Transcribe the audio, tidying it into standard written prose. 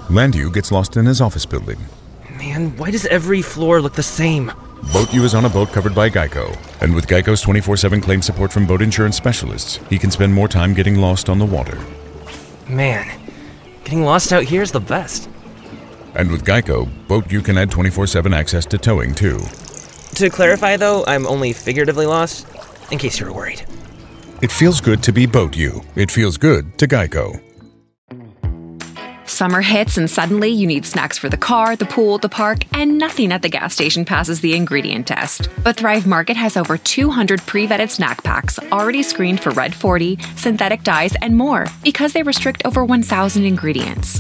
Landu gets lost in his office building. Man, why does every floor look the same? Boat U is on a boat covered by Geico. And with Geico's 24/7 claim support from boat insurance specialists, he can spend more time getting lost on the water. Man, getting lost out here is the best. And with Geico, Boat U can add 24/7 access to towing, too. To clarify, though, I'm only figuratively lost, in case you were worried. It feels good to be Boat U. It feels good to Geico. Summer hits and suddenly you need snacks for the car, the pool, the park, and nothing at the gas station passes the ingredient test. But Thrive Market has over 200 pre-vetted snack packs already screened for Red 40, synthetic dyes, and more because they restrict over 1,000 ingredients.